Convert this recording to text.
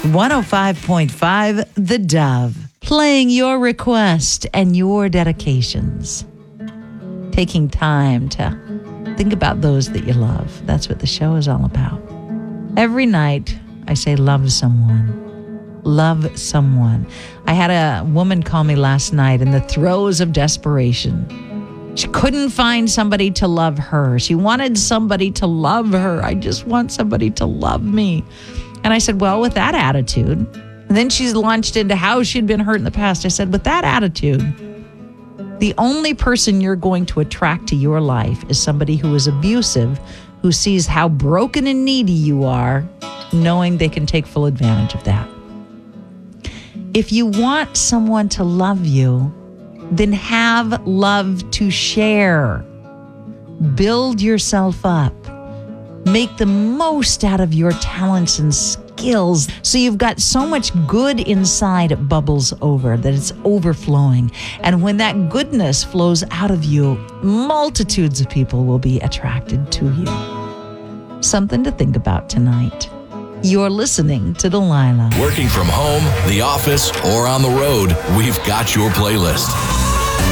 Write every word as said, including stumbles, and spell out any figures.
one oh five point five The Dove, playing your request and your dedications. Taking time to think about those that you love. That's what the show is all about. Every night, I say love someone. Love someone. I had a woman call me last night in the throes of desperation. She couldn't find somebody to love her. She wanted somebody to love her. I just want somebody to love me. And I said, well, with that attitude, and then she's launched into how she'd been hurt in the past. I said, with that attitude, the only person you're going to attract to your life is somebody who is abusive, who sees how broken and needy you are, knowing they can take full advantage of that. If you want someone to love you, then have love to share. Build yourself up. Make the most out of your talents and skills so you've got so much good inside it bubbles over, that it's overflowing. And when that goodness flows out of you, multitudes of people will be attracted to you. Something to think about tonight. You're listening to Delilah. Working from home, the office, or on the road, we've got your playlist.